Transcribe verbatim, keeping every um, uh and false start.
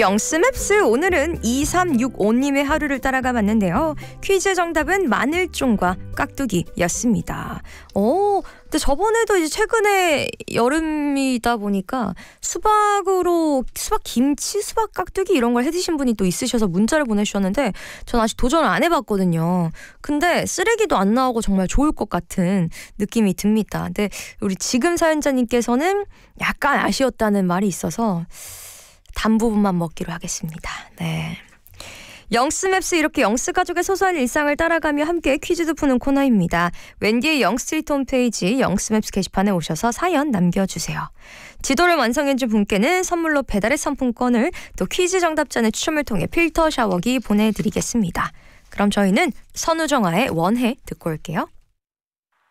영스맵스, 오늘은 이삼육오님의 하루를 따라가 봤는데요. 퀴즈 정답은 마늘종과 깍두기였습니다. 오, 근데 저번에도 이제 최근에 여름이다 보니까 수박으로 수박 김치, 수박 깍두기 이런 걸 해드신 분이 또 있으셔서 문자를 보내주셨는데 전 아직 도전을 안 해봤거든요. 근데 쓰레기도 안 나오고 정말 좋을 것 같은 느낌이 듭니다. 근데 우리 지금 사연자님께서는 약간 아쉬웠다는 말이 있어서 단 부분만 먹기로 하겠습니다. 네. 영스맵스, 이렇게 영스 가족의 소소한 일상을 따라가며 함께 퀴즈도 푸는 코너입니다. 웬디의 영스트리트 홈페이지 영스맵스 게시판에 오셔서 사연 남겨주세요. 지도를 완성해준 분께는 선물로 배달의 상품권을, 또 퀴즈 정답자는 추첨을 통해 필터 샤워기 보내드리겠습니다. 그럼 저희는 선우정아의 원해 듣고 올게요.